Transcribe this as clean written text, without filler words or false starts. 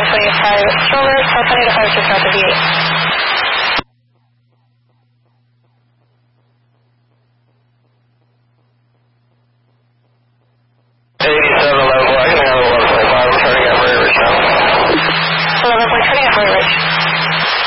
125 stroller, California to 5 to South of 8.